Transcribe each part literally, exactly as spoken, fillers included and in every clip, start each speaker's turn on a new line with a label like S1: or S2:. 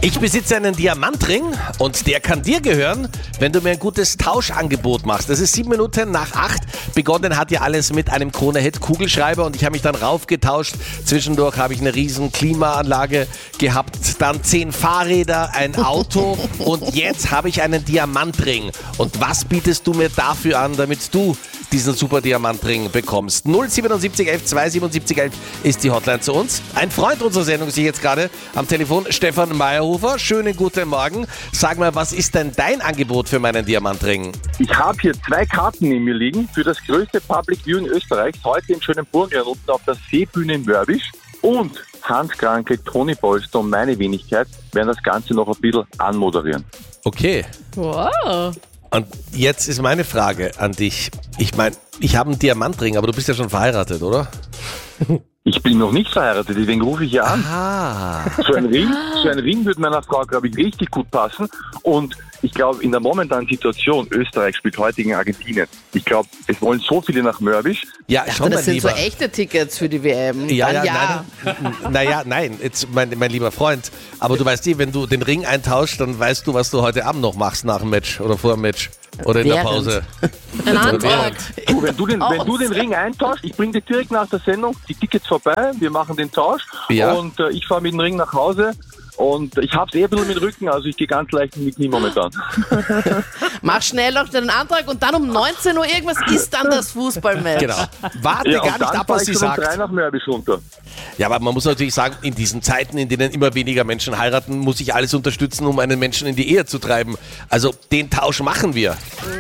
S1: Ich besitze einen Diamantring und der kann dir gehören, wenn du mir ein gutes Tauschangebot machst. Das ist sieben Minuten nach acht. Begonnen hat ja alles mit einem Krone-Hit-Kugelschreiber und ich habe mich dann raufgetauscht. Zwischendurch habe ich eine riesen Klimaanlage gehabt, dann zehn Fahrräder, ein Auto und jetzt habe ich einen Diamantring. Und was bietest du mir dafür an, damit du diesen super Diamantring bekommst? null siebenundsiebzig elf zweihundertsiebenundsiebzig elf ist die Hotline zu uns. Ein Freund unserer Sendung ist jetzt gerade am Telefon, Stefan Meyerhofer. Schönen guten Morgen. Sag mal, was ist denn dein Angebot für meinen Diamantring?
S2: Ich habe hier zwei Karten neben mir liegen für das größte Public Viewing Österreichs, heute in Schönenburgen unten auf der Seebühne in Mörbisch. Und Hans-Kranke, Toni Polster und meine Wenigkeit werden das Ganze noch ein bisschen anmoderieren.
S1: Okay.
S3: Wow.
S1: Und jetzt ist meine Frage an dich. Ich meine, ich habe einen Diamantring, aber du bist ja schon verheiratet, oder?
S2: Ich bin noch nicht verheiratet, deswegen rufe ich ja an.
S1: Ah.
S2: So ein Ring, so ein Ring würde meiner Frau, glaube ich, richtig gut passen. Und ich glaube, in der momentanen Situation, Österreich spielt heute gegen Argentinien. Ich glaube, es wollen so viele nach Mörbisch.
S1: Ja,
S3: Ich
S1: schau
S3: dachte,
S1: mal
S3: das sind
S1: lieber.
S3: so echte Tickets für die W M.
S1: Ja,
S3: Dann
S1: ja, nein. Naja, nein, jetzt mein, mein lieber Freund. Aber du weißt eh, wenn du den Ring eintauschst, dann weißt du, was du heute Abend noch machst nach dem Match oder vor dem Match oder in der
S3: Während.
S1: Pause.
S3: Ein Antrag.
S2: Du, wenn, du den, wenn
S3: Aus.
S2: du den Ring eintauschst, ich bringe dir direkt nach der Sendung die Tickets vorbei, wir machen den Tausch
S1: Ja.
S2: und äh, ich fahre mit dem Ring nach Hause. Und ich habe es eh ein bisschen mit dem Rücken, also ich gehe ganz leicht in die Knie momentan.
S3: Mach schnell noch den Antrag und dann um neunzehn Uhr irgendwas ist dann das Fußballmatch.
S1: Genau. Warte
S2: Ja,
S1: gar
S2: und
S1: nicht
S2: dann
S1: ab,
S2: fahr
S1: was
S2: ich
S1: sie
S2: schon um
S1: sagt.
S2: drei nach Mörbisch runter.
S1: Ja, aber man muss natürlich sagen, in diesen Zeiten, in denen immer weniger Menschen heiraten, muss ich alles unterstützen, um einen Menschen in die Ehe zu treiben. Also den Tausch machen wir.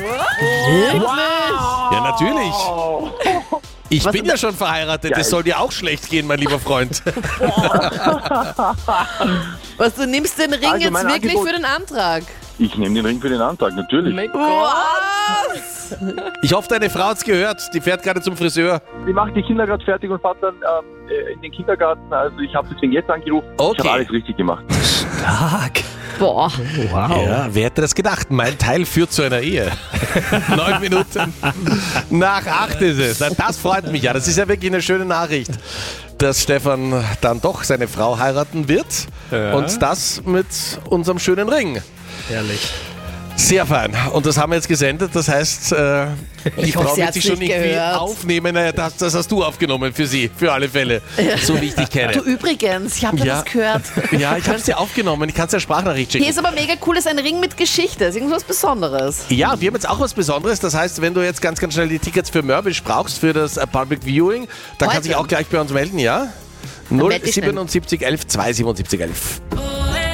S1: Ja, natürlich. Ich bin ja schon verheiratet, das soll dir auch schlecht gehen, mein lieber Freund.
S3: Was, du nimmst den Ring
S2: Also
S3: jetzt
S2: mein
S3: wirklich
S2: Angebot-
S3: für den Antrag?
S2: Ich nehme den Ring für den Antrag, natürlich.
S3: Was?
S1: Ich hoffe, deine Frau hat's gehört. Die fährt gerade zum Friseur.
S2: Ich mache die Kinder gerade fertig und fahre dann ähm, äh, in den Kindergarten. Also ich habe deswegen jetzt angerufen.
S1: Okay.
S2: Ich habe alles richtig gemacht.
S1: Stark.
S3: Boah.
S1: Ja, wer hätte das gedacht? Mein Teil führt zu einer Ehe. Neun Minuten nach acht ist es. Na, das freut mich ja. Das ist ja wirklich eine schöne Nachricht, dass Stefan dann doch seine Frau heiraten wird.
S4: Ja.
S1: Und das mit unserem schönen Ring.
S4: Herrlich.
S1: Sehr fein. Und das haben wir jetzt gesendet. Das heißt, äh, die
S3: Ich hoffe,
S1: Frau
S3: sie
S1: wird
S3: hat's
S1: sich schon
S3: nicht
S1: irgendwie
S3: gehört.
S1: aufnehmen. Naja, das, das hast du aufgenommen für sie, für alle Fälle. So wie ich dich kenne.
S3: Du übrigens, ich habe
S1: Ja.
S3: das gehört.
S1: Ja, ich habe es dir aufgenommen. Ich kann es ja Sprachnachricht schicken.
S3: Hier ist aber mega cool, ist ein Ring mit Geschichte, ist irgendwas Besonderes.
S1: Ja, wir haben jetzt auch was Besonderes. Das heißt, wenn du jetzt ganz, ganz schnell die Tickets für Mörbisch brauchst, für das äh, Public Viewing, dann
S3: Heute?
S1: kannst du dich auch gleich bei uns melden, ja? null
S3: melde ich schnell.
S1: siebenundsiebzig elf zweihundertsiebenundsiebzig elf.